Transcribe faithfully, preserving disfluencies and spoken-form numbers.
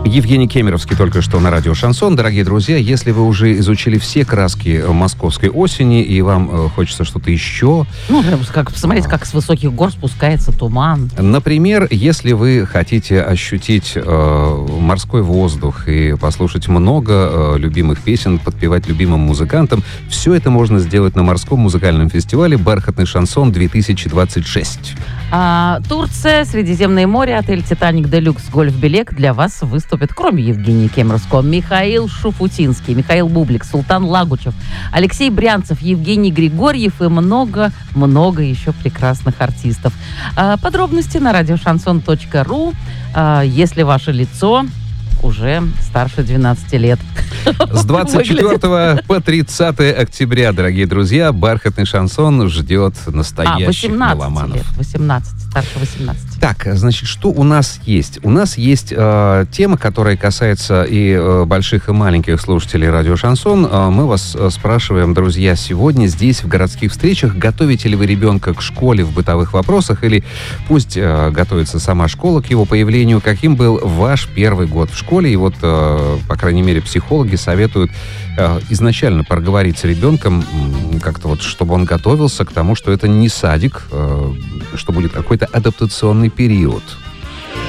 Евгений Кемеровский только что на радио «Шансон». Дорогие друзья, если вы уже изучили все краски московской осени и вам э, хочется что-то еще... Ну, как посмотреть, как с высоких гор спускается туман. Например, если вы хотите ощутить э, морской воздух и послушать много э, любимых песен, подпевать любимым музыкантам, все это можно сделать на морском музыкальном фестивале «Бархатный шансон-две тысячи двадцать шесть». А, Турция, Средиземное море, отель «Титаник Делюкс», гольф-белек для вас выступит, кроме Евгения Кемеровского, Михаил Шуфутинский, Михаил Бублик, Султан Лагучев, Алексей Брянцев, Евгений Григорьев и много-много еще прекрасных артистов. А, подробности на радиошансон точка ру. А, если ваше лицо уже старше двенадцати лет. С двадцать четвёртого по тридцатое октября, дорогие друзья, «Бархатный шансон» ждет настоящих а, меломанов. лет, восемнадцать, старше восемнадцати. Так, значит, что у нас есть? У нас есть э, тема, которая касается и э, больших, и маленьких слушателей радио «Шансон». Э, мы вас э, спрашиваем, друзья, сегодня здесь, в городских встречах, готовите ли вы ребенка к школе в бытовых вопросах, или пусть э, готовится сама школа к его появлению? Каким был ваш первый год в школе? И вот, э, по крайней мере, психологи советуют э, изначально проговорить с ребенком, э, как-то вот, чтобы он готовился к тому, что это не садик, э, что будет какой-то адаптационный период.